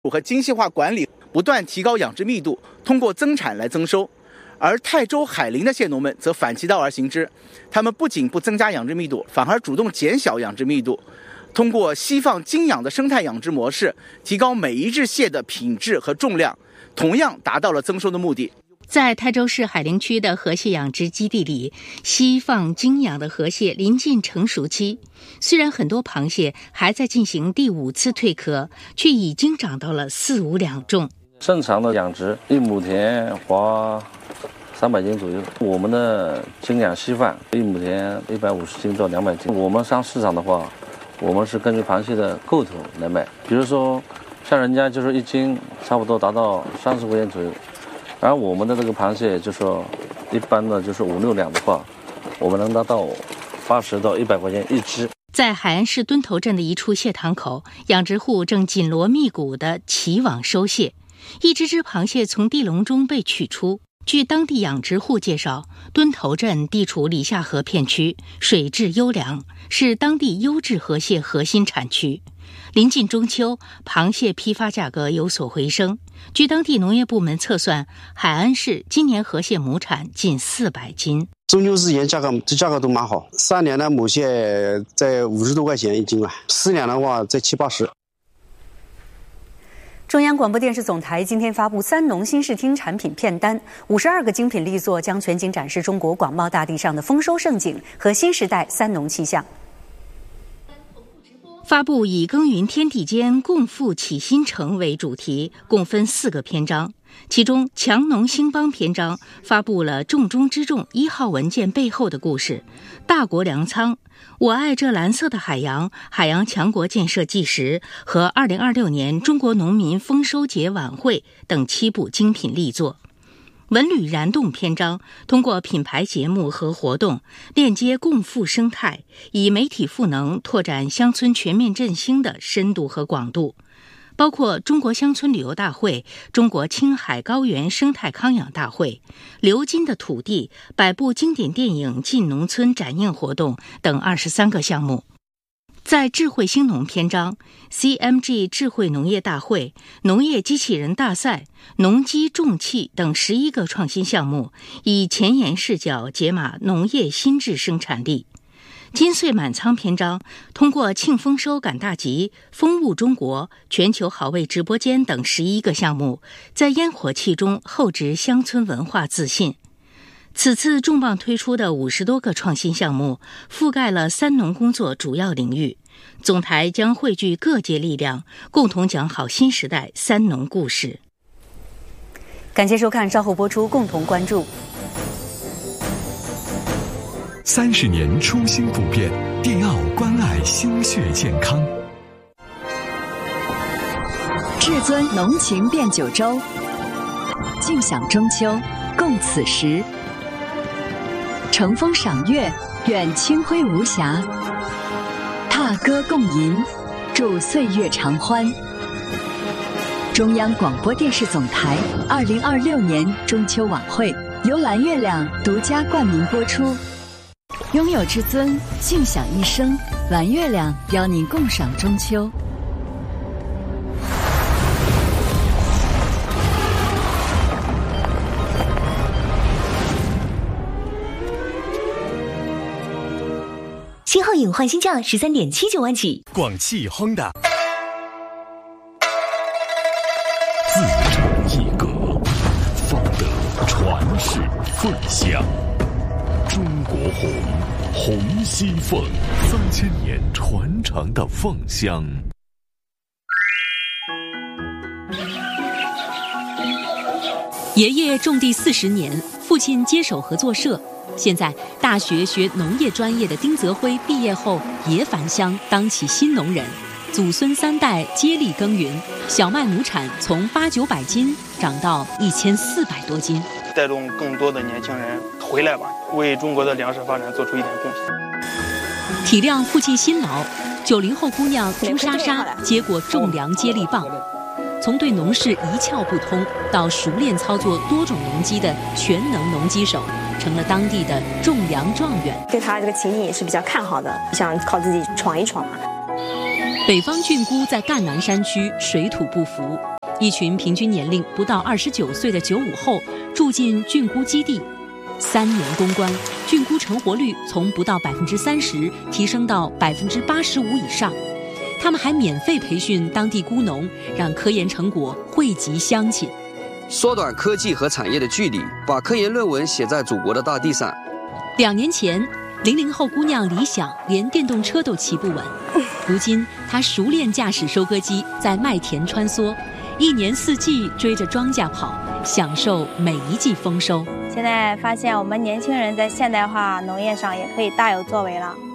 和精细化管理，不断提高养殖密度，通过增产来增收。而泰州海陵的蟹农们则反其道而行之，他们不仅不增加养殖密度，反而主动减小养殖密度，通过西放精养的生态养殖模式，提高每一只蟹的品质和重量，同样达到了增收的目的。 在泰州市海陵区的河蟹养殖基地里，西放精养的河蟹临近成熟期，虽然很多螃蟹还在进行第5次蜕壳，却已经长到了4、5两重。 正常的养殖1亩田花300斤左右，我们的精养稀饭1亩田150斤到200斤。我们上市场的话，我们是根据螃蟹的个头来卖，比如说像人家就是1斤差不多达到30块钱左右，而我们的这个螃蟹就说一般的就是5、6两的话，我们能达到80到100块钱一只。 在海安市墩头镇的一处蟹塘口，养殖户正紧锣密鼓地起网收蟹，一只只螃蟹从地笼中被取出。据当地养殖户介绍，墩头镇地处里下河片区，水质优良，是当地优质河蟹核心产区。临近中秋，螃蟹批发价格有所回升。据当地农业部门测算，海安市今年河蟹亩产近400斤。 中秋之前这价格都蛮好，3两的母蟹在50多块钱一斤了，4两的话在70、80。 中央广播电视总台今天发布三农新视听产品片单，52个精品力作将全景展示中国广袤大地上的丰收盛景和新时代三农气象。 发布以耕耘天地间，共富启新城为主题，共分4个篇章。其中强农兴邦篇章发布了重中之重1号文件背后的故事，大国粮仓，我爱这蓝色的海洋，海洋强国建设纪实和2026年中国农民丰收节晚会等7部精品力作。文旅燃动篇章通过品牌节目和活动链接共富生态，以媒体赋能拓展乡村全面振兴的深度和广度，包括中国乡村旅游大会、中国青海高原生态康养大会、流金的土地、100部经典电影进农村展映活动等23个项目。在智慧兴农篇章 ，CMG 智慧农业大会、农业机器人大赛、农机重器等11个创新项目，以前沿视角解码农业新质生产力。金穗满仓篇章通过庆丰收赶大集、风物中国、全球好味直播间等11个项目，在烟火气中厚植乡村文化自信。此次重磅推出的50多个创新项目，覆盖了三农工作主要领域。总台将汇聚各界力量，共同讲好新时代三农故事。 感谢收看，稍后播出，共同关注。 30年初心不变，迪奥关爱心血健康。 至尊浓情变九州，尽享中秋，共此时。乘风赏月，愿清辉无瑕；踏歌共吟，祝岁月常欢。中央广播电视总台2026年中秋晚会由蓝月亮独家冠名播出。拥有至尊，尽享一生。蓝月亮邀您共赏中秋。 新皓影换新价13.79万起。 广汽Honda，自成一格，方得传世凤香。中国红，红西凤，3000年传承的凤香。 爷爷种地40年，父亲接手合作社。现在大学学农业专业的丁泽辉毕业后也返乡当起新农人，祖孙3代接力耕耘，小麦亩产从800、900斤涨到1400多斤， 带动更多的年轻人回来吧，为中国的粮食发展做出一点贡献。 体谅父亲辛劳，90后姑娘朱莎莎接过种粮接力棒，从对农事一窍不通到熟练操作多种农机的全能农机手，成了当地的种粮状元。 对他这个前景也是比较看好的，想靠自己闯一闯嘛。 北方菌菇在赣南山区水土不服， 一群平均年龄不到29岁的95后住进菌菇基地，3年攻关，菌菇成活率从不到30%提升到85%以上。他们还免费培训当地菇农，让科研成果惠及乡亲， 缩短科技和产业的距离，把科研论文写在祖国的大地上。 2年前，00后姑娘李想连电动车都骑不稳，如今她熟练驾驶收割机在麦田穿梭，1年4季追着庄稼跑，享受每一季丰收。 现在发现我们年轻人在现代化农业上也可以大有作为了。